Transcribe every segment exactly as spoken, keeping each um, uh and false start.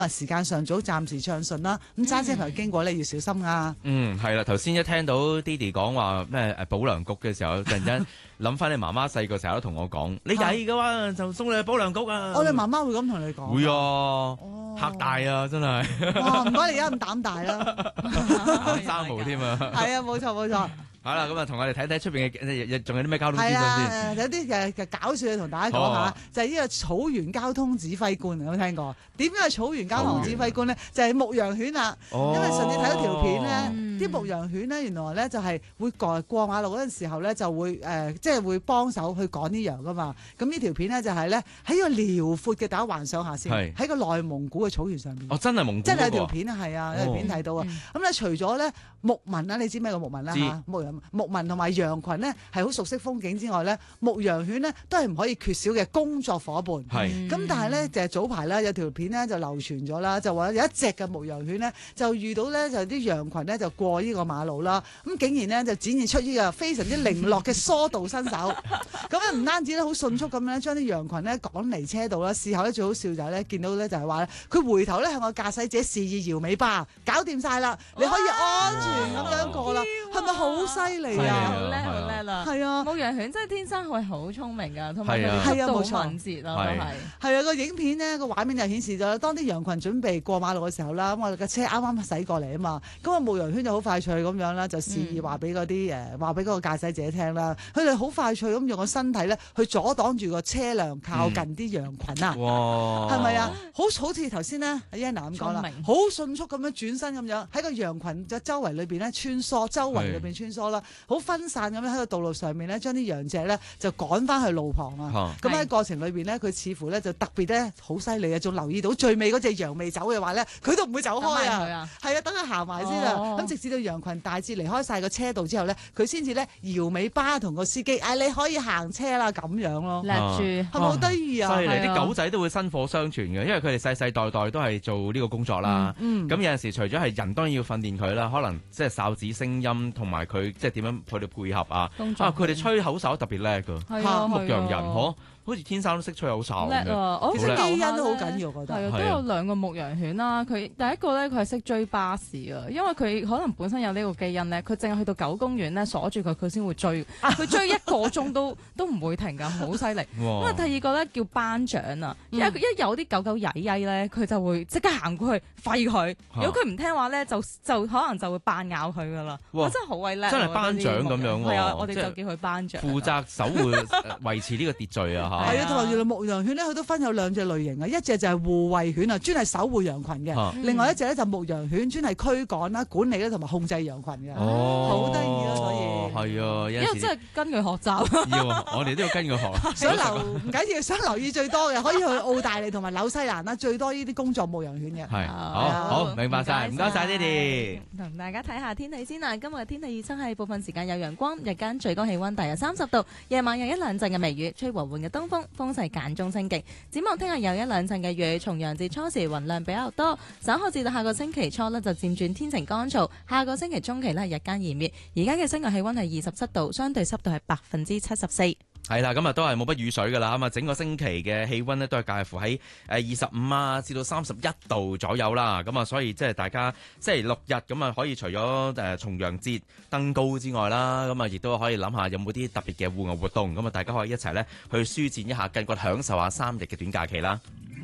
啊，時間上早暫時暢順啦。咁揸車頭經過咧要小心啊。 嗯，係啦，頭先一聽到 Didi 講話咩誒保良局嘅時候，突然間諗翻你媽媽細個時候都同我講，你曳嘅話就送你去保良局啊。 我哋媽媽會咁同你講。 會啊，嚇大啊，真係。 哇，唔該你而家咁膽大啦， 眼生毛添啊。 係啊，冇錯冇錯。 好啦，咁啊，同我哋睇睇出邊嘅，仲有啲咩交通資訊先。 係啊，有啲嘅嘅搞笑嘅同大家講下，就係呢個草原交通指揮官，有冇聽過？點樣係草原交通指揮官咧？就係牧羊犬啦。因為上次睇到條片咧，啲牧羊犬咧原來咧就係會過過馬路嗰陣時候咧就會誒，即係會幫手去趕啲羊噶嘛。咁呢條片咧就係咧喺個遼闊嘅，大家幻想下先，喺個內蒙古嘅草原上邊。 哦，真係蒙古。 真係有條片啊，係啊，有條片睇到啊。咁咧除咗咧牧民啦，你知咩個牧民啦嚇？牧羊牧民同埋羊群咧係好熟悉風景之外咧，牧羊犬咧都係唔可以缺少嘅工作伙伴。 係。 咁但係咧就係早排咧有條片咧就流傳咗啦，就話有一隻嘅牧羊犬咧就遇到咧就啲羊群咧就過呢個馬路啦，咁竟然咧就展現出呢個非常之靈落嘅疏導身手。咁咧唔單止咧好迅速咁樣將啲羊群咧趕離車道啦，事後咧最好笑就係咧見到咧就係話咧佢回頭咧向個駕駛者示意搖尾巴，搞掂晒啦，你可以安全咁樣過啦，係咪好犀利啊？ 好叻好叻啦！ 係啊， 牧羊犬真係天生係好聰明噶，同埋係啊， 佢都好敏捷咯，都係。 係啊，個影片呢個畫面就顯示咗，當啲羊群準備過馬路嘅時候啦，咁我哋嘅車啱啱駛過嚟啊嘛，咁個牧羊犬就好快脆咁樣啦，就示意話俾嗰啲誒話俾嗰個駕駛者聽啦，佢哋好快脆咁用個身體咧去阻擋住個車輛靠近啲羊群啊！ 哇， 係咪啊？好好似頭先呢，阿 Yana 咁講啦，好迅速咁樣轉身咁樣喺個羊群嘅周圍裏邊咧穿梭，周圍裏邊穿梭啦，好分散咁樣喺個道路上面咧，將啲羊隻咧就趕翻去路旁啊！咁喺過程裏邊咧，佢似乎咧就特別咧好犀利啊！仲留意到最尾嗰隻羊未走嘅話咧，佢都唔會走開啊！係啊，等佢行埋先啊！咁直至到羊群大致離開晒個車道之後咧，佢先至咧搖尾巴同個司機嗌你可以行車啦咁樣咯。 叻住係咪好得意啊？ 犀利！啲狗仔都會薪火相傳嘅，因為佢哋世世代代都係做呢個工作啦。咁有陣時除咗係人，當然要訓練佢啦，可能即係哨子聲音同埋佢即係點樣佢哋配合啊。啊，佢哋吹口哨特別叻㗎，牧羊人嗬。好似天生都識吹口哨嘅， 我其實基因都好緊要，我覺得。 係啊，都有兩個牧羊犬啦。佢第一個咧，佢係識追巴士啊，因為佢可能本身有呢個基因咧，佢淨係去到九公園咧鎖住佢，佢先會追。佢追一個鐘都都唔會停㗎，好犀利。咁啊，第二個咧叫班長啊，一一有啲狗狗曳曳咧，佢就會即刻行過去吠佢。如果佢唔聽話咧，就就可能就會扮咬佢㗎啦。哇！真係好鬼叻， 真係班長咁樣喎。 係啊，我哋就叫佢班長。 負責守護維持呢個秩序啊！ 係啊，同埋原來牧羊犬咧，佢都分有兩隻類型啊，一隻就係護衛犬啊，專係守護羊群嘅；啊、另外一隻咧就牧羊犬，專係驅趕啦、管理咧同埋控制羊群嘅。哦，好得意啊！所以係啊， 因為真係跟佢學習。 要，我哋都要跟佢學。 想留唔緊要，想留意最多嘅可以去澳大利同埋紐西蘭啦，最多呢啲工作牧羊犬嘅。 係，好，好，明白晒，唔該晒，Didi。 同大家睇下天氣先啦，今日嘅天氣預測係部分時間有陽光，日間最高氣溫大約三十度，夜晚有一兩陣嘅微雨，吹和緩嘅東風，風勢間中清勁。展望聽日有一兩陣嘅雨，重陽節初時雲量比較多，稍後至到下個星期初呢就漸轉天晴乾燥，下個星期中期呢日間炎熱。而家嘅室外氣溫係二十七度，相對濕度係百分之七十四。 係啦，咁啊都係冇乜雨水噶啦，咁啊整個星期嘅氣溫呢都係介乎喺誒二十五啊至到三十一度左右啦，咁啊所以即係大家星期六日咁啊可以除咗誒重陽節登高之外啦，咁啊亦都可以諗下有冇啲特別嘅戶外活動，咁啊大家可以一齊呢去舒展一下筋骨，享受下三日嘅短假期啦。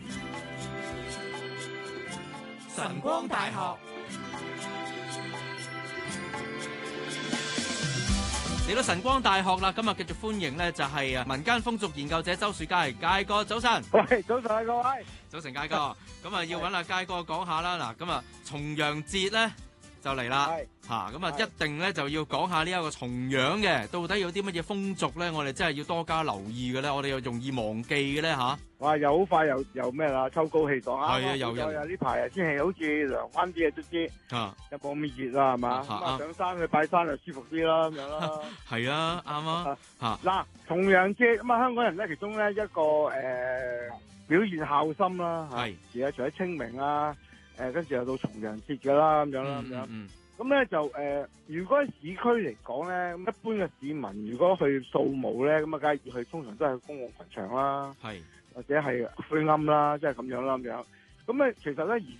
晨光大學嚟到晨光大學啦，今日繼續歡迎呢就係啊民間風俗研究者周樹佳，佳哥早晨。 喂，早晨啊各位。 早晨佳哥，咁啊要揾阿佳哥講下啦。嗱，咁啊重陽節咧就嚟啦，嚇咁啊一定咧就要講下呢一個重陽嘅，到底有啲乜嘢風俗咧？我哋真係要多加留意嘅咧，我哋又容易忘記嘅咧嚇。 哇！又好快又又咩啦？秋高氣爽啊！ 係啊，又有啊！呢排啊天氣好似涼翻啲嘅，卒之啊，又冇咁熱啦，係嘛？咁啊上山去拜山就舒服啲啦，咁樣啦。 係啊，啱啊嚇。 嗱，重陽節咁啊，香港人咧其中咧一個誒表現孝心啦，係而家除咗清明啊，誒跟住又到重陽節㗎啦，咁樣啦，咁樣。咁咧就誒，如果喺市區嚟講咧，咁一般嘅市民如果去掃墓咧，咁啊梗係去，通常都係去公共墳場啦。係。或者係灰龕啦，即係咁樣啦，咁樣。 咁咧其實咧而